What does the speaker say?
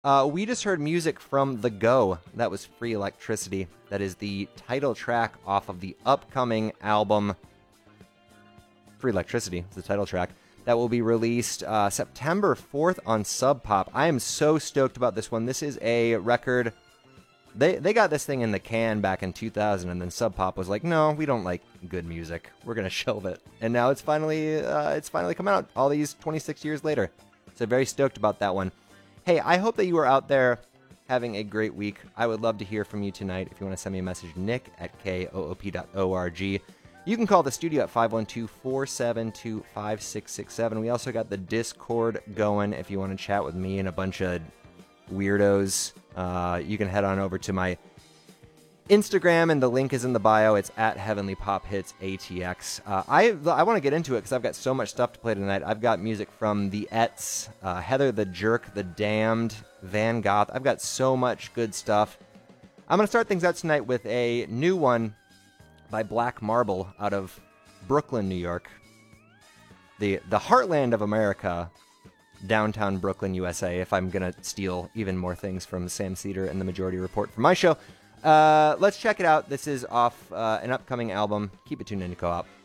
We just heard music from The Go. That was Free Electricity. That is the title track off of the upcoming album. Free Electricity is the title track. That will be released September 4th on Sub Pop. I am so stoked about this one. This is a record. They got this thing in the can back in 2000, and then Sub Pop was like, no, we don't like good music. We're going to shelve it. And now it's finally come out all these 26 years later. So very stoked about that one. Hey, I hope that you are out there having a great week. I would love to hear from you tonight. If you want to send me a message, nick@koop.org. You can call the studio at 512-472-5667. We also got the Discord going if you want to chat with me and a bunch of weirdos. You can head on over to my Instagram, and the link is in the bio. It's at Heavenly Pop Hits ATX. I want to get into it because I've got so much stuff to play tonight. I've got music from the Ets, Heather the Jerk, The Damned, Van Goth. I've got so much good stuff. I'm going to start things out tonight with a new one by Black Marble out of Brooklyn, New York. The heartland of America, downtown Brooklyn, USA, if I'm going to steal even more things from Sam Cedar and the Majority Report for my show. Let's check it out. This is off an upcoming album. Keep it tuned into Co-op.